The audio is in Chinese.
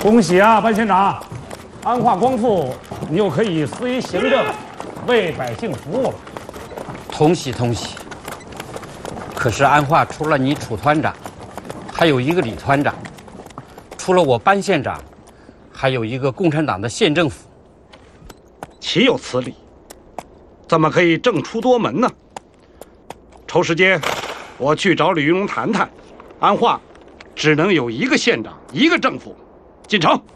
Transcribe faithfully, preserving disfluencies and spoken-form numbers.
恭喜啊，班县长！安化光复，你又可以施于行政，为百姓服务了。 同喜同喜。可是安化除了你楚团长，还有一个李团长；除了我班县长，还有一个共产党的县政府。 岂有此理？怎么可以政出多门呢？抽时间，我去找李云龙谈谈。安化只能有一个县长，一个政府。进城。